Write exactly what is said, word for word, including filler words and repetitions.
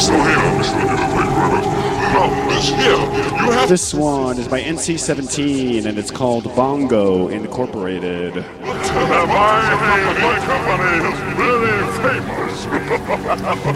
Mister here, Mister Wait a minute. Oh, this here, you have... This one is by N C seventeen, and it's called Bongo Incorporated. My, my company is very famous.